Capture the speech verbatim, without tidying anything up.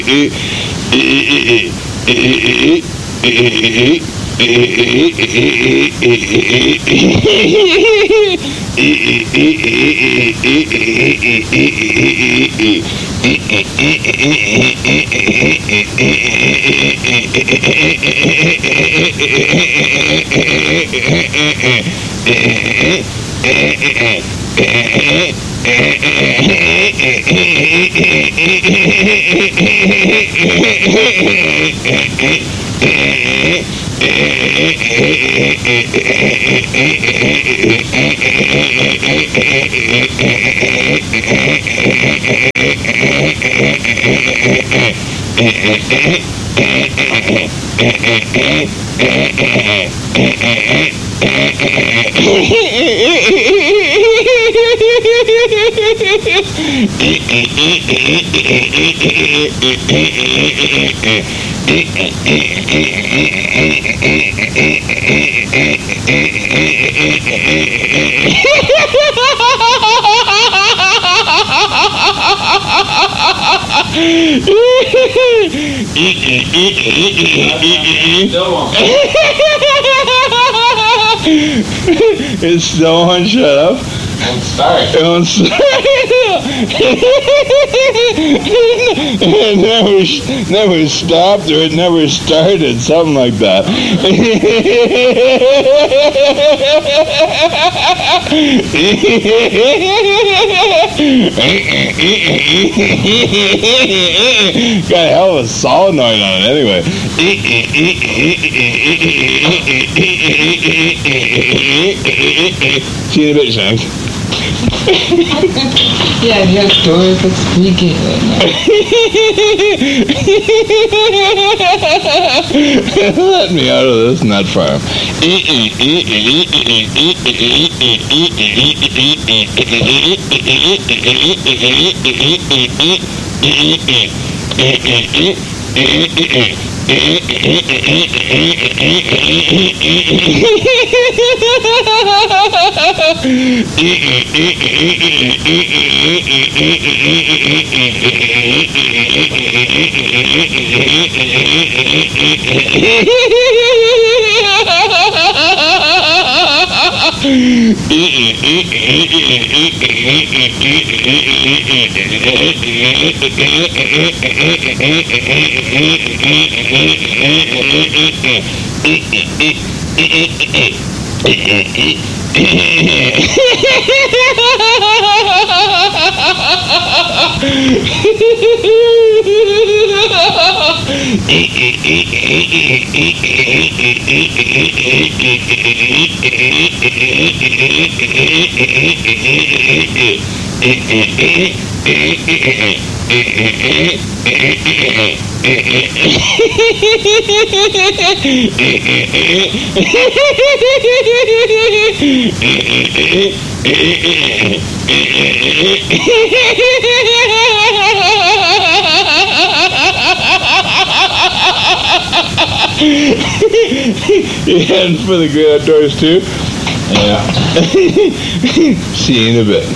It's still on. Shut up. Don't start. Don't start. It never, never stopped, or it never started. Something like that. Got a hell of a solenoid on it, anyway. See you in a bit, Shanks. Yeah, your door is like squeaking right now. Let me out of this nut farm. You heading for the great outdoors too? Yeah. See you in a bit.